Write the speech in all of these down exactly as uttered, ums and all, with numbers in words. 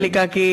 मल्लिका के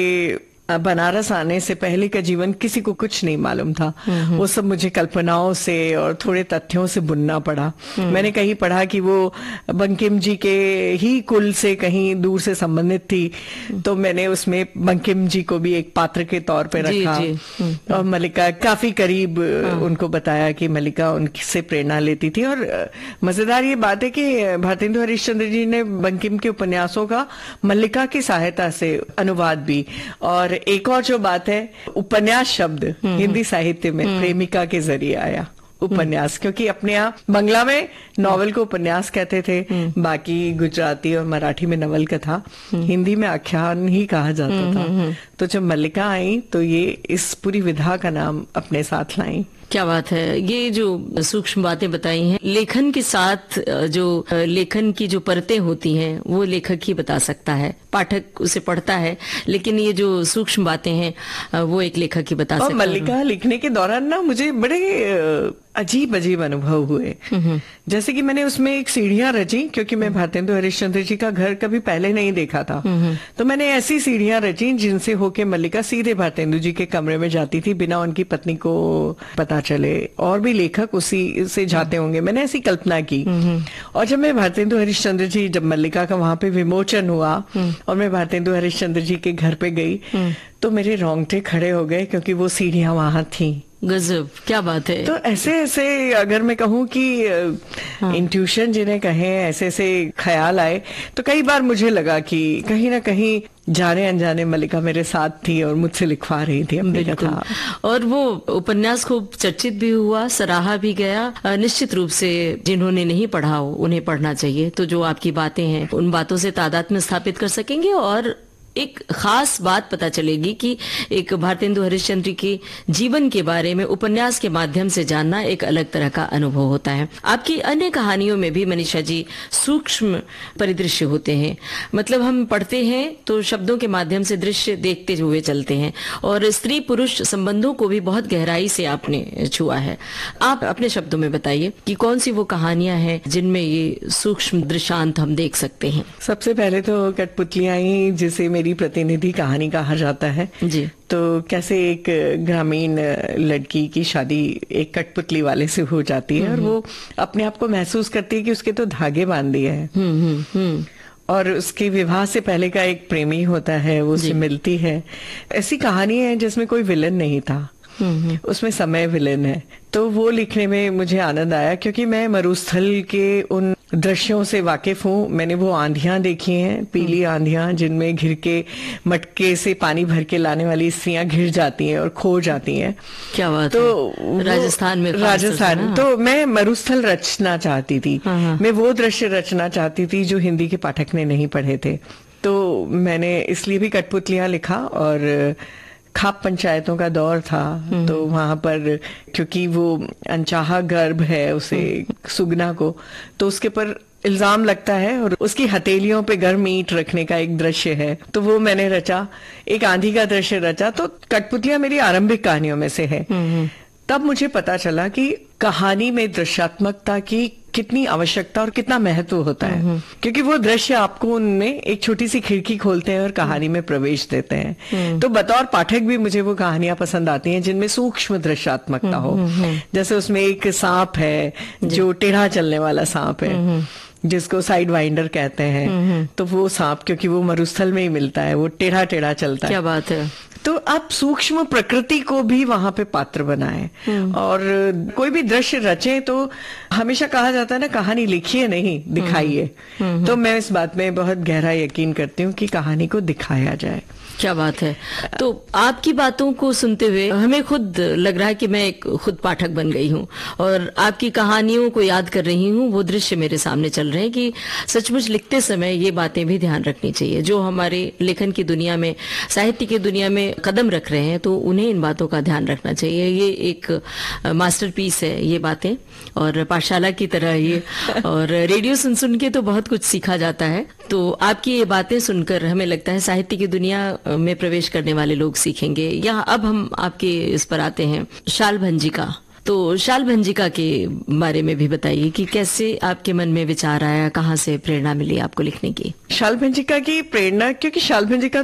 बनारस आने से पहले का जीवन किसी को कुछ नहीं मालूम था। वो सब मुझे कल्पनाओं से और थोड़े तथ्यों से बुनना पड़ा। मैंने कहीं पढ़ा कि वो बंकिम जी के ही कुल से कहीं दूर से संबंधित थी, तो मैंने उसमें बंकिम जी को भी एक पात्र के तौर पे रखा। जी, जी। और मल्लिका काफी करीब उनको बताया कि मल्लिका उनसे प्रेरणा लेती थी। और मजेदार ये बात है कि भारतेंदु हरिश्चंद्र जी ने बंकिम के उपन्यासों का मल्लिका की सहायता से अनुवाद भी। और एक और जो बात है, उपन्यास शब्द हिंदी साहित्य में प्रेमिका के जरिए आया। उपन्यास, क्योंकि अपने यहाँ बंगला में नॉवल को उपन्यास कहते थे, बाकी गुजराती और मराठी में नवल कथा, हिंदी में आख्यान ही कहा जाता था। तो जब मल्लिका आई तो ये इस पूरी विधा का नाम अपने साथ लाई। क्या बात है, ये जो सूक्ष्म बातें बताई हैं, लेखन के साथ जो लेखन की जो परतें होती हैं वो लेखक ही बता सकता है, पाठक उसे पढ़ता है, लेकिन ये जो सूक्ष्म बातें हैं वो एक लेखक ही बता सकता है। और मल्लिका लिखने के दौरान ना मुझे बड़े अजीब अजीब अनुभव हुए। जैसे कि मैंने उसमें एक सीढ़ियां रची, क्योंकि मैं भारतेंदु हरिश्चंद्र जी का घर कभी पहले नहीं देखा था। तो मैंने ऐसी सीढ़ियां रची जिनसे होके मल्लिका सीधे भारतेंदु जी के कमरे में जाती थी, बिना उनकी पत्नी को पता चले। और भी लेखक उसी से जाते होंगे, मैंने ऐसी कल्पना की। और जब मैं भारतेंदु हरिश्चंद्र जी, जब मल्लिका का वहां पे विमोचन हुआ और मैं भारतेंदु हरिश्चंद्र जी के घर पे गई, तो मेरे रोंगटे खड़े हो गए, क्योंकि वो सीढ़ियां वहां थी। गजब, क्या बात है। तो ऐसे ऐसे अगर मैं कहूँ कि हाँ। इंट्यूशन जिन्हें कहें, ऐसे ऐसे ख्याल आए, तो कई बार मुझे लगा कि कहीं ना कहीं जाने अनजाने मल्लिका मेरे साथ थी और मुझसे लिखवा रही थी अपनी कथा। और वो उपन्यास खूब चर्चित भी हुआ, सराहा भी गया। निश्चित रूप से जिन्होंने नहीं पढ़ा हो उन्हें पढ़ना चाहिए। तो जो आपकी बातें हैं उन बातों से तादात्म्य स्थापित कर सकेंगे और एक खास बात पता चलेगी कि एक भारतेंदु हरिश्चंद्र के जीवन के बारे में उपन्यास के माध्यम से जानना एक अलग तरह का अनुभव होता है। आपकी अन्य कहानियों में भी मनीषा जी सूक्ष्म परिदृश्य होते हैं, मतलब हम पढ़ते हैं तो शब्दों के माध्यम से दृश्य देखते हुए चलते हैं, और स्त्री पुरुष संबंधों को भी बहुत गहराई से आपने छुआ है। आप अपने शब्दों में बताइए कि कौन सी वो कहानियां हैं जिनमें ये सूक्ष्म दृश्यांत हम देख सकते हैं। सबसे पहले तो कठपुतलियां ही, जिसे मेरी प्रतिनिधि कहानी कहा जाता है जी। तो कैसे एक ग्रामीण लड़की की शादी एक कठपुतली वाले से हो जाती है और वो अपने आप को महसूस करती है कि उसके तो धागे बांध दिए हैं, और उसके विवाह से पहले का एक प्रेमी होता है, वो उससे मिलती है। ऐसी कहानी है जिसमें कोई विलन नहीं था, उसमें समय विलेन है। तो वो लिखने में मुझे आनंद आया, क्योंकि मैं मरुस्थल के उन दृश्यों से वाकिफ हूँ। मैंने वो आंधियां देखी हैं, पीली आंधियां, जिनमें घिर के मटके से पानी भर के लाने वाली स्त्रियां घिर जाती हैं और खो जाती हैं। क्या बात तो है। राजस्थान में, राजस्थान तो मैं मरुस्थल रचना चाहती थी। मैं वो दृश्य रचना चाहती थी जो हिंदी के पाठक ने नहीं पढ़े थे। तो मैंने इसलिए भी कठपुतलियां लिखा। और खाप पंचायतों का दौर था, तो वहां पर क्योंकि वो अनचाहा गर्भ है उसे, सुगना को, तो उसके पर इल्जाम लगता है और उसकी हथेलियों पे गर्म ईंट रखने का एक दृश्य है, तो वो मैंने रचा। एक आंधी का दृश्य रचा। तो कठपुतलियां मेरी आरंभिक कहानियों में से है। तब मुझे पता चला कि कहानी में दृश्यात्मकता की कितनी आवश्यकता और कितना महत्व होता है, क्योंकि वो दृश्य आपको उनमें एक छोटी सी खिड़की खोलते हैं और कहानी में प्रवेश देते हैं। तो बतौर पाठक भी मुझे वो कहानियां पसंद आती हैं जिनमें सूक्ष्म दृश्यात्मकता हो। जैसे उसमें एक सांप है जो टेढ़ा चलने वाला सांप है, जिसको साइड वाइंडर कहते हैं। तो वो सांप, क्योंकि वो मरुस्थल में ही मिलता है, वो टेढ़ा टेढ़ा चलता है। क्या बात है। तो आप सूक्ष्म प्रकृति को भी वहां पे पात्र बनाएं। और कोई भी दृश्य रचें तो हमेशा कहा जाता है ना, कहानी लिखिए नहीं दिखाइए। तो मैं इस बात में बहुत गहरा यकीन करती हूँ कि कहानी को दिखाया जाए। क्या बात है। तो आपकी बातों को सुनते हुए हमें खुद लग रहा है कि मैं एक खुद पाठक बन गई हूँ और आपकी कहानियों को याद कर रही हूँ। वो दृश्य मेरे सामने चल रहे हैं कि सचमुच लिखते समय ये बातें भी ध्यान रखनी चाहिए। जो हमारे लेखन की दुनिया में, साहित्य की दुनिया में कदम रख रहे हैं, तो उन्हें इन बातों का ध्यान रखना चाहिए। ये एक मास्टरपीस है ये बातें, और पाठशाला की तरह ये, और रेडियो सुन सुन के तो बहुत कुछ सीखा जाता है। तो आपकी ये बातें सुनकर हमें लगता है साहित्य की दुनिया में प्रवेश करने वाले लोग सीखेंगे। यहाँ अब हम आपके इस पर आते हैं, शाल भंजिका। तो शाल भंजिका के बारे में भी बताइए कि कैसे आपके मन में विचार आया, कहाँ से प्रेरणा मिली आपको लिखने की। शाल भंजिका की प्रेरणा, क्योंकि शाल भंजिका तो एक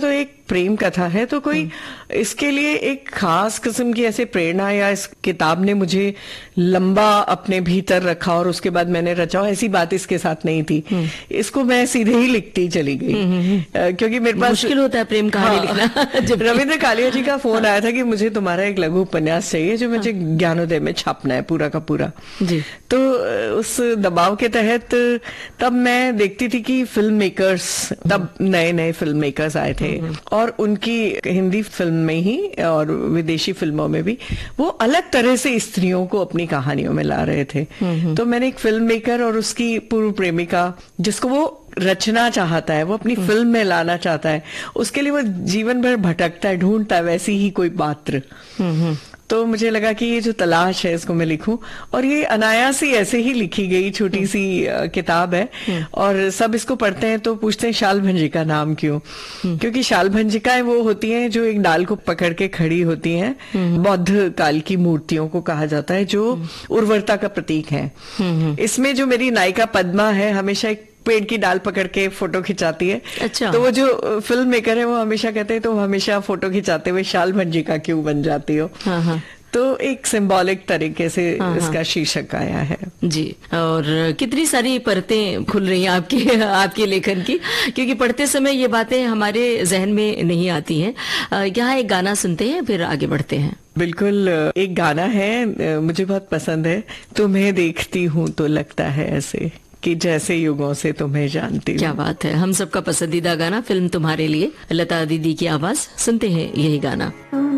प्रेम कथा है, तो कोई इसके लिए एक खास किस्म की ऐसे प्रेरणा या इस किताब ने मुझे लंबा अपने भीतर रखा और उसके बाद मैंने रचा, ऐसी बात इसके साथ नहीं थी। इसको मैं सीधे ही लिखती चली गई, क्योंकि मेरे पास मुश्किल होता है प्रेम कहानी लिखना। जब रविंद्र कालिया जी का फोन आया था कि मुझे तुम्हारा एक लघु उपन्यास चाहिए जो मुझे ज्ञानोदय में छापना है पूरा का पूरा जी। तो उस दबाव के तहत तब मैं देखती थी कि फिल्म मेकर्स, तब नए नए फिल्म मेकर्स आए थे और उनकी हिंदी फिल्म में ही और विदेशी फिल्मों में भी वो अलग तरह से स्त्रियों को अपनी कहानियों में ला रहे थे। तो मैंने एक फिल्म मेकर और उसकी पूर्व प्रेमिका जिसको वो रचना चाहता है, वो अपनी फिल्म में लाना चाहता है, उसके लिए वो जीवन भर भटकता है, ढूंढता है वैसी ही कोई पात्र। तो मुझे लगा कि ये जो तलाश है इसको मैं लिखूं, और ये अनायास ही ऐसे ही लिखी गई छोटी सी किताब है। और सब इसको पढ़ते हैं तो पूछते हैं शाल भंजिका नाम क्यों? क्योंकि शाल भंजिकाएं वो होती हैं जो एक डाल को पकड़ के खड़ी होती हैं, बौद्ध काल की मूर्तियों को कहा जाता है जो उर्वरता का प्रतीक है। इसमें जो मेरी नायिका पद्मा है हमेशा एक पेड़ की डाल पकड़ के फोटो खिंचाती है। अच्छा। तो वो जो फिल्म मेकर है वो हमेशा कहते हैं तो हमेशा फोटो खिंचाते हुए शाल भंजिका क्यों बन जाती हो। हाँ हाँ। तो एक सिंबॉलिक तरीके से हाँ इसका शीर्षक आया है जी। और कितनी सारी परतें खुल रही हैं आपकी आपके लेखन की, क्योंकि पढ़ते समय ये बातें हमारे जहन में नहीं आती हैं। यहाँ एक गाना सुनते हैं फिर आगे बढ़ते हैं। बिल्कुल, एक गाना है मुझे बहुत पसंद है, तुम्हें देखती हूँ तो लगता है ऐसे कि जैसे युगों से तुम्हें जानती हूँ। क्या बात है, हम सबका पसंदीदा गाना फिल्म तुम्हारे लिए, लता दीदी की आवाज, सुनते हैं यही गाना।